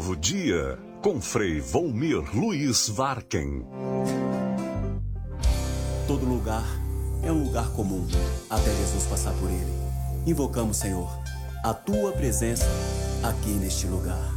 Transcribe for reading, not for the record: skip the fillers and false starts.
novo dia com Frei Volmir Luiz Varken. Todo lugar é um lugar comum até Jesus passar por ele. Invocamos, Senhor, a Tua presença aqui neste lugar.